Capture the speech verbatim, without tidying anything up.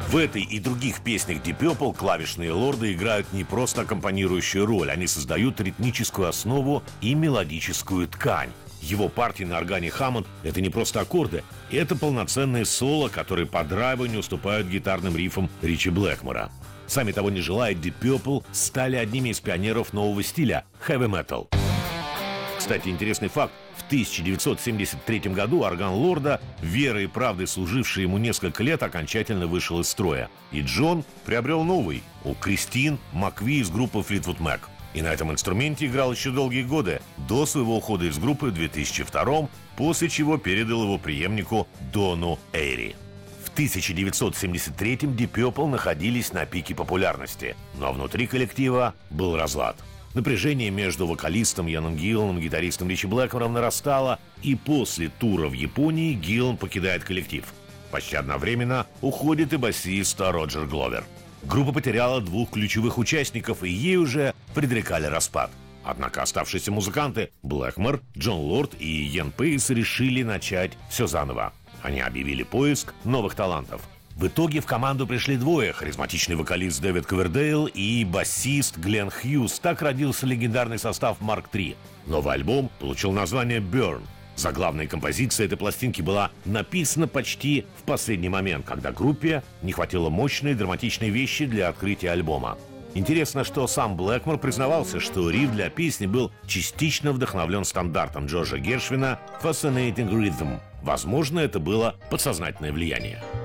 В этой и других песнях Deep Purple клавишные лорды играют не просто аккомпанирующую роль, они создают ритмическую основу и мелодическую ткань. Его партии на органе Hammond — это не просто аккорды, это полноценные соло, которые по драйву не уступают гитарным рифам Ричи Блэкмора. Сами того не желая, Deep Purple стали одними из пионеров нового стиля — heavy metal. Кстати, интересный факт. В тысяча девятьсот семьдесят третьем году орган лорда, верой и правдой служивший ему несколько лет, окончательно вышел из строя. И Джон приобрел новый — у Кристин Макви из группы Fleetwood Mac. И на этом инструменте играл еще долгие годы, до своего ухода из группы в две тысячи втором, после чего передал его преемнику Дону Эйри. В тысяча девятьсот семьдесят третьем Deep Purple находились на пике популярности, но внутри коллектива был разлад. Напряжение между вокалистом Яном Гилланом и гитаристом Ричи Блэкмором нарастало, и после тура в Японии Гиллан покидает коллектив. Почти одновременно уходит и басист Роджер Гловер. Группа потеряла двух ключевых участников, и ей уже предрекали распад. Однако оставшиеся музыканты Блэкмор, Джон Лорд и Йен Пейс решили начать все заново. Они объявили поиск новых талантов. В итоге в команду пришли двое — харизматичный вокалист Дэвид Ковердейл и басист Глен Хьюз. Так родился легендарный состав Марк три. Новый альбом получил название «Burn». Заглавная композиция этой пластинки была написана почти в последний момент, когда группе не хватило мощной драматичной вещи для открытия альбома. Интересно, что сам Блэкмор признавался, что риф для песни был частично вдохновлен стандартом Джорджа Гершвина «Fascinating Rhythm». Возможно, это было подсознательное влияние.